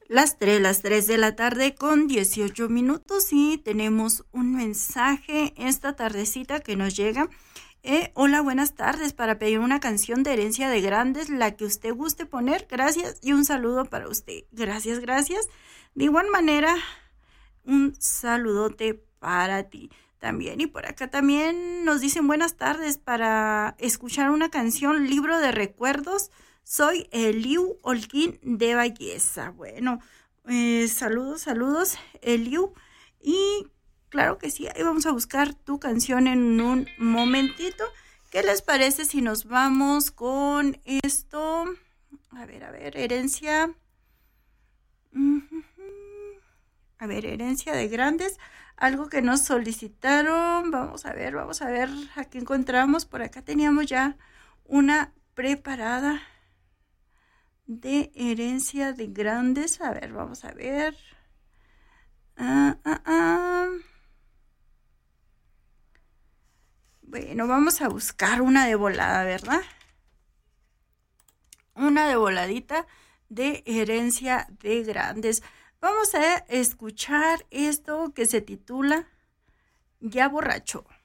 Las 3 de la tarde con 18 minutos y tenemos un mensaje esta tardecita que nos llega. Hola, buenas tardes, para pedir una canción de Herencia de Grandes, la que usted guste poner, gracias, y un saludo para usted. Gracias, gracias. De igual manera, un saludote para ti también. Y por acá también nos dicen buenas tardes para escuchar una canción, Libro de Recuerdos. Soy Eliu Holguín de Valleza. Bueno, saludos, Eliu. Y claro que sí, ahí vamos a buscar tu canción en un momentito. ¿Qué les parece si nos vamos con esto? A ver, herencia. A ver, Herencia de Grandes. Algo que nos solicitaron. Vamos a ver. Aquí encontramos. Por acá teníamos ya una preparada de Herencia de Grandes. A ver, vamos a ver. Bueno, vamos a buscar una de volada, ¿verdad? Una de voladita de Herencia de Grandes. Vamos a escuchar esto que se titula Ya Borracho.